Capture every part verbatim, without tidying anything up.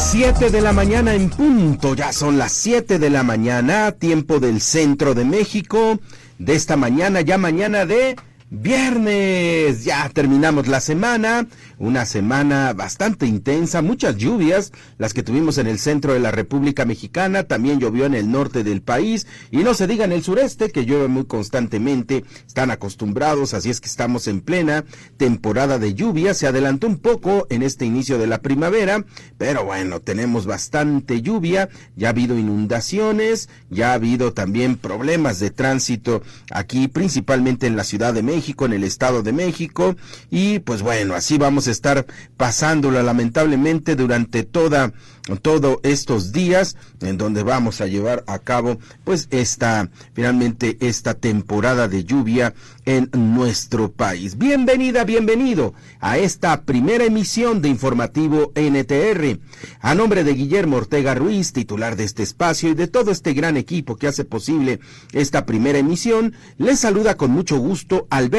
Siete de la mañana en punto, ya son las siete de la mañana, tiempo del centro de México, de esta mañana, ya mañana de viernes, ya terminamos la semana, una semana bastante intensa, muchas lluvias, las que tuvimos en el centro de la República Mexicana, también llovió en el norte del país, y no se diga en el sureste, que llueve muy constantemente, están acostumbrados, así es que estamos en plena temporada de lluvia, se adelantó un poco en este inicio de la primavera, pero bueno, tenemos bastante lluvia, ya ha habido inundaciones, ya ha habido también problemas de tránsito aquí, principalmente en la Ciudad de México, México, en el Estado de México, y pues bueno, así vamos a estar pasándola lamentablemente durante toda, todos estos días, en donde vamos a llevar a cabo pues esta, finalmente esta temporada de lluvia en nuestro país. Bienvenida, bienvenido a esta primera emisión de Informativo N T R. A nombre de Guillermo Ortega Ruiz, titular de este espacio, y de todo este gran equipo que hace posible esta primera emisión, les saluda con mucho gusto Alberto.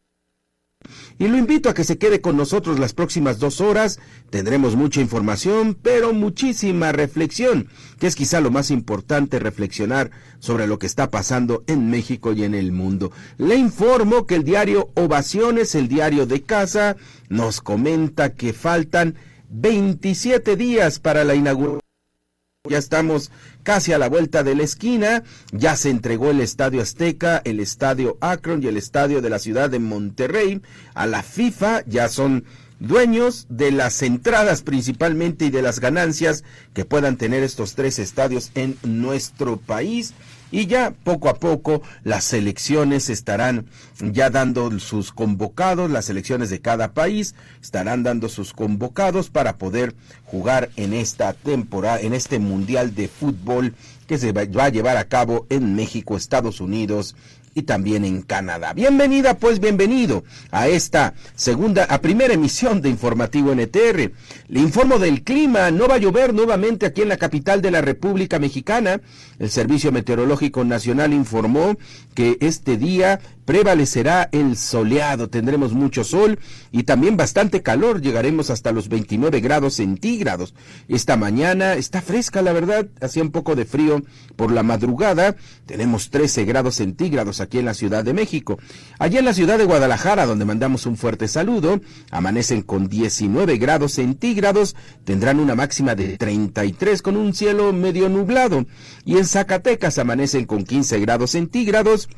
Y lo invito a que se quede con nosotros las próximas dos horas. Tendremos mucha información, pero muchísima reflexión, que es quizá lo más importante, reflexionar sobre lo que está pasando en México y en el mundo. Le informo que el diario Ovaciones, el diario de casa, nos comenta que faltan veintisiete días para la inauguración. Ya estamos casi a la vuelta de la esquina, ya se entregó el Estadio Azteca, el Estadio Akron y el Estadio de la Ciudad de Monterrey a la FIFA, ya son dueños de las entradas principalmente y de las ganancias que puedan tener estos tres estadios en nuestro país. Y ya poco a poco las selecciones estarán ya dando sus convocados, las selecciones de cada país estarán dando sus convocados para poder jugar en esta temporada, en este Mundial de Fútbol que se va a llevar a cabo en México, Estados Unidos y también en Canadá. Bienvenida, pues bienvenido a esta segunda, a primera emisión de Informativo N T R. Le informo del clima, no va a llover nuevamente aquí en la capital de la República Mexicana. El Servicio Meteorológico Nacional informó que este día prevalecerá el soleado, tendremos mucho sol y también bastante calor, llegaremos hasta los veintinueve grados centígrados. Esta mañana está fresca, la verdad, hacía un poco de frío por la madrugada, tenemos trece grados centígrados aquí en la Ciudad de México. Allá en la ciudad de Guadalajara, donde mandamos un fuerte saludo, amanecen con diecinueve grados centígrados, tendrán una máxima de treinta y tres con un cielo medio nublado, y en Zacatecas amanecen con quince grados centígrados,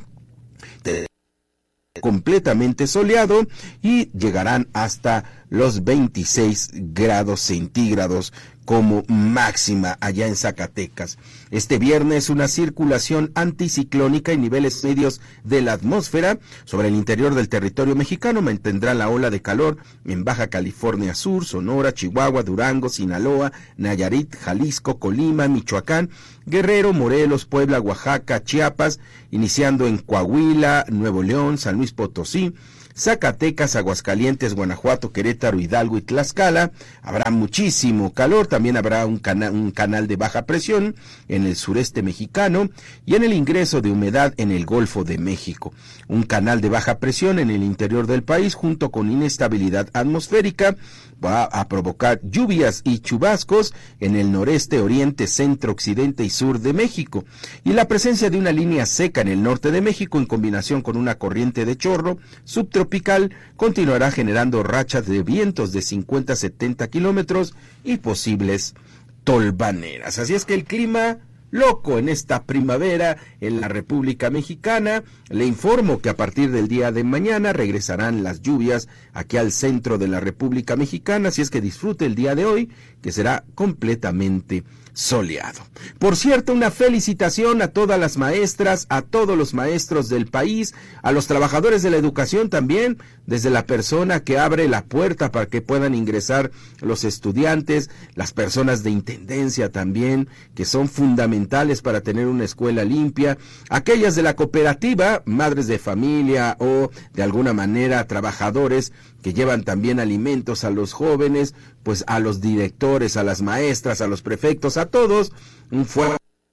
completamente soleado, y llegarán hasta los veintiséis grados centígrados como máxima allá en Zacatecas. Este viernes una circulación anticiclónica y niveles medios de la atmósfera sobre el interior del territorio mexicano mantendrá la ola de calor en Baja California Sur, Sonora, Chihuahua, Durango, Sinaloa, Nayarit, Jalisco, Colima, Michoacán, Guerrero, Morelos, Puebla, Oaxaca, Chiapas, iniciando en Coahuila, Nuevo León, San Luis Potosí, Zacatecas, Aguascalientes, Guanajuato, Querétaro, Hidalgo y Tlaxcala. Habrá muchísimo calor, también habrá un, cana un canal de baja presión en el sureste mexicano y en el ingreso de humedad en el Golfo de México. Un canal de baja presión en el interior del país junto con inestabilidad atmosférica va a provocar lluvias y chubascos en el noreste, oriente, centro, occidente y sur de México. Y la presencia de una línea seca en el norte de México en combinación con una corriente de chorro subtropical continuará generando rachas de vientos de cincuenta a setenta kilómetros y posibles tolvaneras. Así es que el clima loco en esta primavera en la República Mexicana. Le informo que a partir del día de mañana regresarán las lluvias aquí al centro de la República Mexicana, así es que disfrute el día de hoy, que será completamente soleado. Por cierto, una felicitación a todas las maestras, a todos los maestros del país, a los trabajadores de la educación también, desde la persona que abre la puerta para que puedan ingresar los estudiantes, las personas de intendencia también, que son fundamentales para tener una escuela limpia, aquellas de la cooperativa, madres de familia o de alguna manera trabajadores que llevan también alimentos a los jóvenes, pues a los directores, a las maestras, a los prefectos, a todos, un fuerte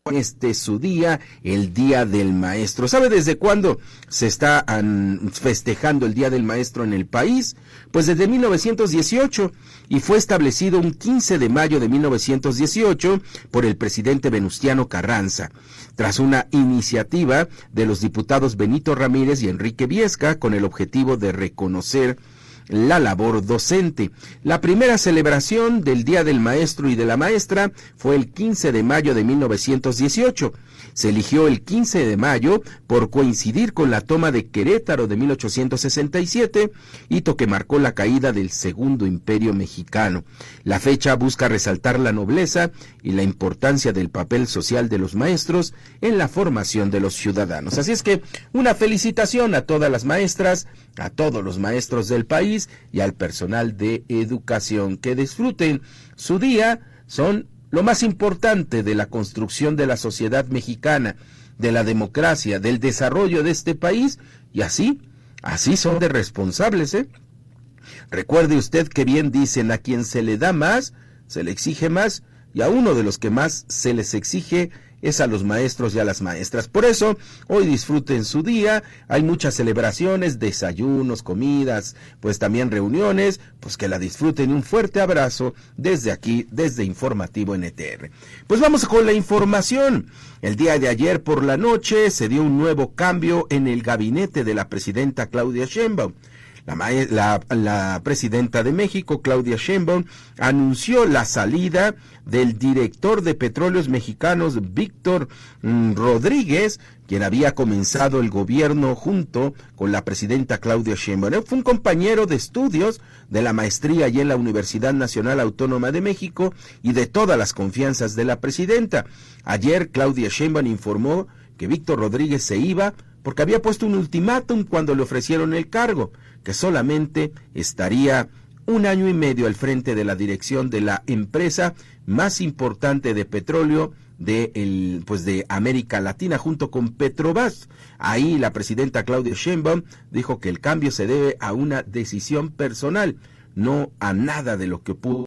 este su día, el Día del Maestro. ¿Sabe desde cuándo se está um, festejando el Día del Maestro en el país? Pues desde mil novecientos dieciocho, y fue establecido un quince de mayo de mil novecientos dieciocho por el presidente Venustiano Carranza, tras una iniciativa de los diputados Benito Ramírez y Enrique Viesca, con el objetivo de reconocer la labor docente. La primera celebración del Día del Maestro y de la Maestra fue el quince de mayo de mil novecientos dieciocho. Se eligió el quince de mayo por coincidir con la toma de Querétaro de mil ochocientos sesenta y siete, hito que marcó la caída del Segundo Imperio Mexicano. La fecha busca resaltar la nobleza y la importancia del papel social de los maestros en la formación de los ciudadanos. Así es que una felicitación a todas las maestras, a todos los maestros del país y al personal de educación. Que disfruten su día, son lo más importante de la construcción de la sociedad mexicana, de la democracia, del desarrollo de este país, y así, así son de responsables, ¿eh? Recuerde usted que bien dicen, a quien se le da más, se le exige más, y a uno de los que más se les exige es a los maestros y a las maestras. Por eso, hoy disfruten su día, hay muchas celebraciones, desayunos, comidas, pues también reuniones, pues que la disfruten. Un fuerte abrazo desde aquí, desde Informativo N T R. Pues vamos con la información. El día de ayer por la noche se dio un nuevo cambio en el gabinete de la presidenta Claudia Sheinbaum. La, la, la presidenta de México, Claudia Sheinbaum, anunció la salida del director de Petróleos Mexicanos, Víctor mm, Rodríguez, quien había comenzado el gobierno junto con la presidenta Claudia Sheinbaum. Fue un compañero de estudios de la maestría y en la Universidad Nacional Autónoma de México y de todas las confianzas de la presidenta. Ayer Claudia Sheinbaum informó que Víctor Rodríguez se iba porque había puesto un ultimátum cuando le ofrecieron el cargo, que solamente estaría un año y medio al frente de la dirección de la empresa más importante de petróleo de, el, pues de América Latina, junto con Petrobras. Ahí la presidenta Claudia Sheinbaum dijo que el cambio se debe a una decisión personal, no a nada de lo que pudo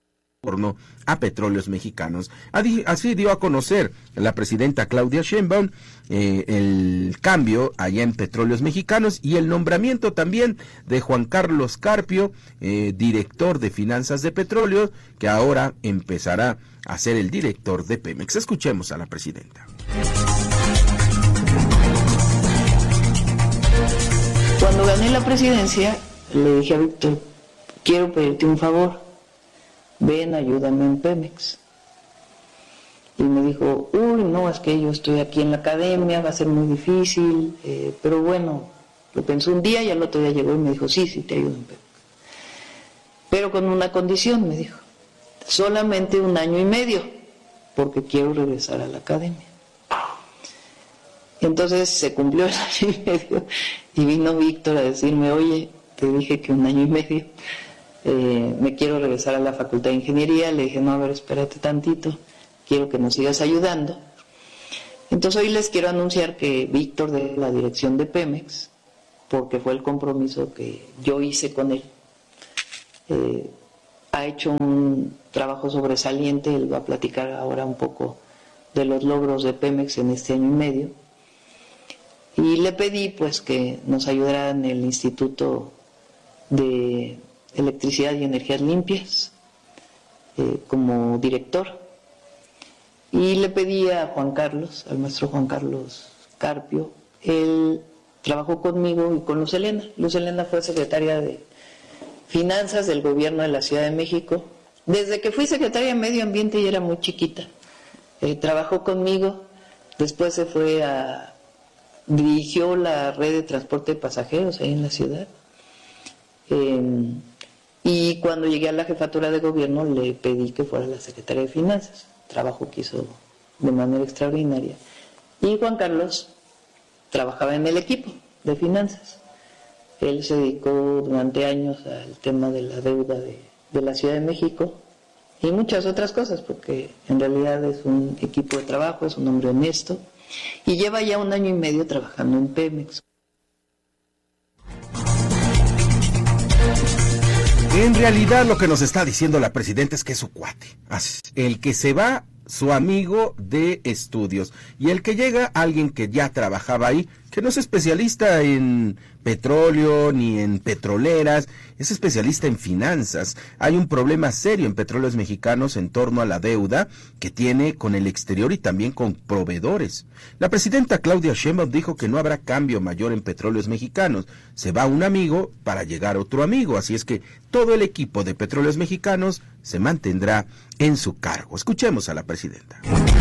a Petróleos Mexicanos. Así dio a conocer la presidenta Claudia Sheinbaum eh, el cambio allá en Petróleos Mexicanos y el nombramiento también de Juan Carlos Carpio, eh, director de Finanzas de Petróleo, que ahora empezará a ser el director de Pemex. Escuchemos a la presidenta. Cuando gané la presidencia, le dije a Víctor, quiero pedirte un favor. Ven, ayúdame en Pemex. Y me dijo, uy, no, es que yo estoy aquí en la academia, va a ser muy difícil, eh, pero bueno, lo pensó un día y al otro día llegó y me dijo, sí, sí, te ayudo en Pemex. Pero con una condición, me dijo, solamente un año y medio, porque quiero regresar a la academia. Entonces se cumplió el año y medio y vino Víctor a decirme, oye, te dije que un año y medio. Eh, me quiero regresar a la Facultad de Ingeniería. Le dije, no, a ver, espérate tantito, quiero que nos sigas ayudando. Entonces hoy les quiero anunciar que Víctor de la dirección de Pemex, porque fue el compromiso que yo hice con él, eh, ha hecho un trabajo sobresaliente. Él va a platicar ahora un poco de los logros de Pemex en este año y medio. Y le pedí pues que nos ayudara en el Instituto de Electricidad y Energías Limpias, eh, como director. Y le pedí a Juan Carlos, al maestro Juan Carlos Carpio, él trabajó conmigo y con Luz Helena. Luz Helena fue secretaria de Finanzas del Gobierno de la Ciudad de México. Desde que fui secretaria de Medio Ambiente y era muy chiquita. Eh, trabajó conmigo, después se fue a... dirigió la red de transporte de pasajeros ahí en la ciudad. Eh, Y cuando llegué a la jefatura de gobierno le pedí que fuera la secretaria de Finanzas, trabajo que hizo de manera extraordinaria. Y Juan Carlos trabajaba en el equipo de finanzas. Él se dedicó durante años al tema de la deuda de, de la Ciudad de México y muchas otras cosas, porque en realidad es un equipo de trabajo, es un hombre honesto y lleva ya un año y medio trabajando en Pemex. En realidad lo que nos está diciendo la presidenta es que es su cuate. El que se va su amigo de estudios. Y el que llega, alguien que ya trabajaba ahí, que no es especialista en petróleo ni en petroleras, es especialista en finanzas. Hay un problema serio en Petróleos Mexicanos en torno a la deuda que tiene con el exterior y también con proveedores. La presidenta Claudia Sheinbaum dijo que no habrá cambio mayor en Petróleos Mexicanos. Se va un amigo para llegar otro amigo, así es que todo el equipo de Petróleos Mexicanos se mantendrá en su cargo. Escuchemos a la presidenta.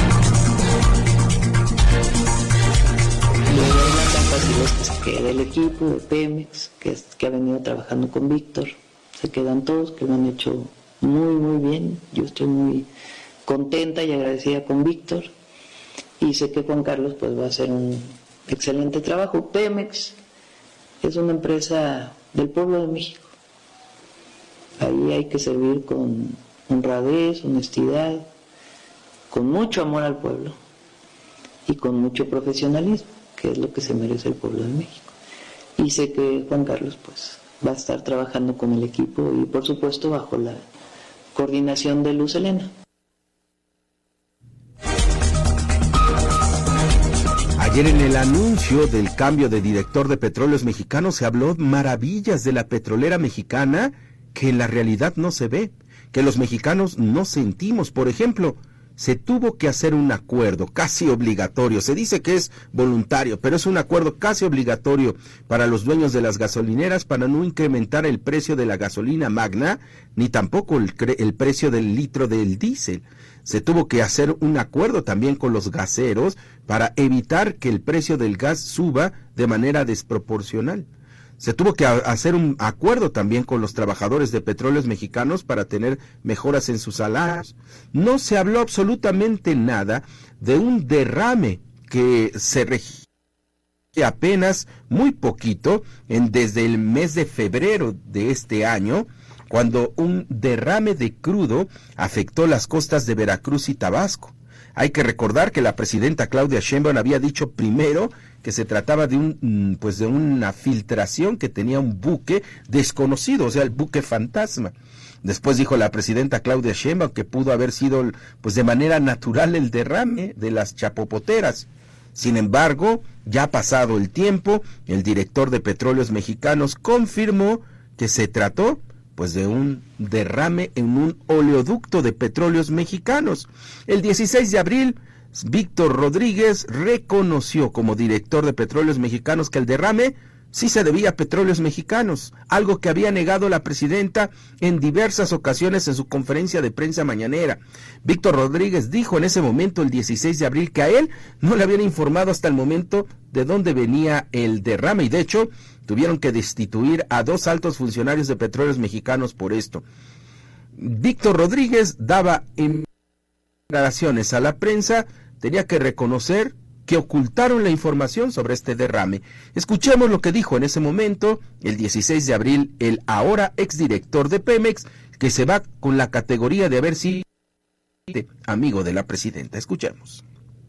Los que se queda el equipo de Pemex, que, es, que ha venido trabajando con Víctor, se quedan todos, que lo han hecho muy, muy bien. Yo estoy muy contenta y agradecida con Víctor, y sé que Juan Carlos pues va a hacer un excelente trabajo. Pemex es una empresa del pueblo de México. Ahí hay que servir con honradez, honestidad, con mucho amor al pueblo y con mucho profesionalismo, que es lo que se merece el pueblo de México. Y sé que Juan Carlos pues va a estar trabajando con el equipo y por supuesto bajo la coordinación de Luz Helena. Ayer en el anuncio del cambio de director de Petróleos Mexicanos se habló maravillas de la petrolera mexicana que en la realidad no se ve, que los mexicanos no sentimos. Por ejemplo, se tuvo que hacer un acuerdo casi obligatorio, se dice que es voluntario, pero es un acuerdo casi obligatorio para los dueños de las gasolineras para no incrementar el precio de la gasolina magna, ni tampoco el, el precio del litro del diésel. Se tuvo que hacer un acuerdo también con los gaseros para evitar que el precio del gas suba de manera desproporcional. Se tuvo que hacer un acuerdo también con los trabajadores de Petróleos Mexicanos para tener mejoras en sus salarios. No se habló absolutamente nada de un derrame que se registró apenas muy poquito en, desde el mes de febrero de este año, cuando un derrame de crudo afectó las costas de Veracruz y Tabasco. Hay que recordar que la presidenta Claudia Sheinbaum había dicho primero que se trataba de un pues de una filtración que tenía un buque desconocido, o sea, el buque fantasma. Después dijo la presidenta Claudia Sheinbaum que pudo haber sido pues de manera natural el derrame de las chapopoteras. Sin embargo, ya pasado el tiempo, el director de Petróleos Mexicanos confirmó que se trató pues de un derrame en un oleoducto de Petróleos Mexicanos. El dieciséis de abril, Víctor Rodríguez reconoció como director de Petróleos Mexicanos que el derrame sí se debía a Petróleos Mexicanos, algo que había negado la presidenta en diversas ocasiones en su conferencia de prensa mañanera. Víctor Rodríguez dijo en ese momento, el dieciséis de abril, que a él no le habían informado hasta el momento de dónde venía el derrame, y de hecho tuvieron que destituir a dos altos funcionarios de Petróleos Mexicanos por esto. Víctor Rodríguez daba declaraciones a la prensa, tenía que reconocer que ocultaron la información sobre este derrame. Escuchemos lo que dijo en ese momento, el dieciséis de abril, el ahora exdirector de Pemex, que se va con la categoría de haber sido amigo de la presidenta. Escuchemos.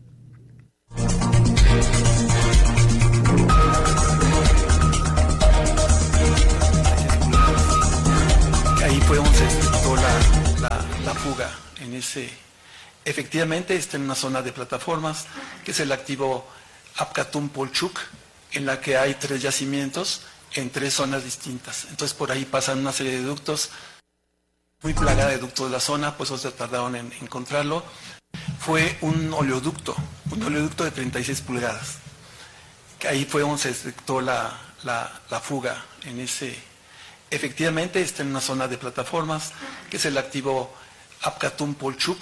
Ahí fue donde se detectó la, la, la fuga en ese. Efectivamente, está en una zona de plataformas, que es el activo Apcatum-Polchuk, en la que hay tres yacimientos en tres zonas distintas. Entonces, por ahí pasan una serie de ductos, muy plagada de ductos de la zona, pues se tardaron en encontrarlo. Fue un oleoducto, un oleoducto de treinta y seis pulgadas. Que ahí fue donde se detectó la, la, la fuga en ese. Efectivamente, está en una zona de plataformas, que es el activo Apcatum-Polchuk.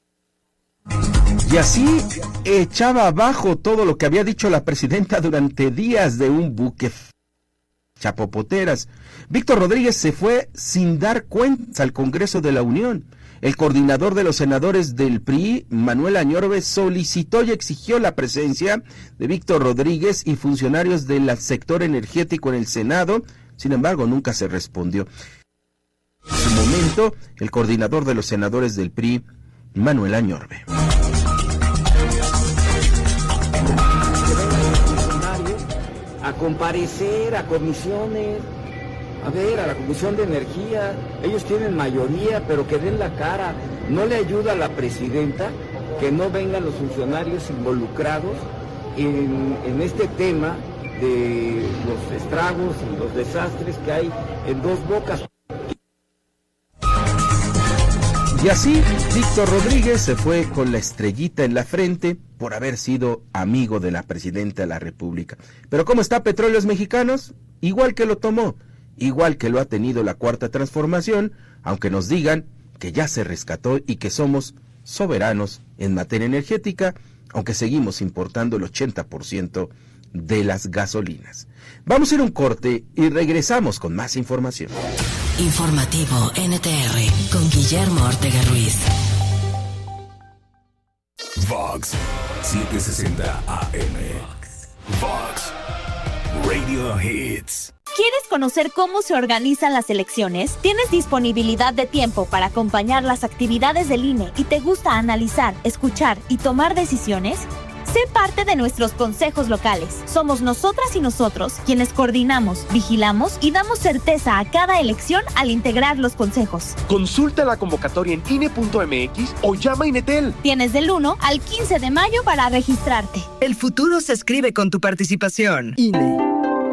Y así echaba abajo todo lo que había dicho la presidenta durante días de un buque chapopoteras. Víctor Rodríguez se fue sin dar cuentas al Congreso de la Unión. El coordinador de los senadores del P R I, Manuel Añorbe, solicitó y exigió la presencia de Víctor Rodríguez y funcionarios del sector energético en el Senado. Sin embargo, nunca se respondió. En su momento, el coordinador de los senadores del P R I, Manuel Añorbe. A comparecer a comisiones, a ver, a la Comisión de Energía, ellos tienen mayoría, pero que den la cara. ¿No le ayuda a la presidenta que no vengan los funcionarios involucrados en, en este tema de los estragos y los desastres que hay en Dos Bocas. Y así, Víctor Rodríguez se fue con la estrellita en la frente por haber sido amigo de la presidenta de la República. Pero ¿cómo está Petróleos Mexicanos? Igual que lo tomó, igual que lo ha tenido la Cuarta Transformación, aunque nos digan que ya se rescató y que somos soberanos en materia energética, aunque seguimos importando el ochenta por ciento de las gasolinas. Vamos a ir a un corte y regresamos con más información. Informativo N T R con Guillermo Ortega Ruiz. Vox setecientos sesenta A M. Vox Radio Hits. ¿Quieres conocer cómo se organizan las elecciones? ¿Tienes disponibilidad de tiempo para acompañar las actividades del I N E y te gusta analizar, escuchar y tomar decisiones? Sé parte de nuestros consejos locales. Somos nosotras y nosotros quienes coordinamos, vigilamos y damos certeza a cada elección al integrar los consejos. Consulta la convocatoria en I N E punto M X o llama a Inetel. Tienes del uno al quince de mayo para registrarte. El futuro se escribe con tu participación. I N E.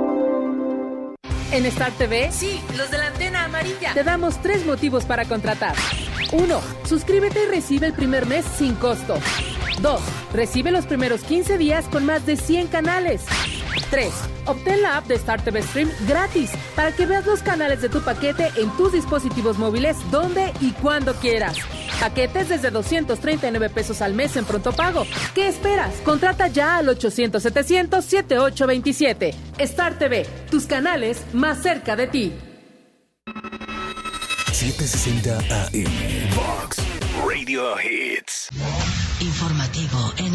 En Star T V, sí, los de la antena amarilla, te damos tres motivos para contratar. Uno, suscríbete y recibe el primer mes sin costo. Dos, recibe los primeros quince días con más de cien canales. Tres, obtén la app de Star T V Stream gratis para que veas los canales de tu paquete en tus dispositivos móviles donde y cuando quieras. Paquetes desde doscientos treinta y nueve pesos al mes en pronto pago. ¿Qué esperas? Contrata ya al ochocientos setecientos setenta y ocho veintisiete. Star T V, tus canales más cerca de ti. setecientos sesenta A M. Vox Radio Hits. Informativo N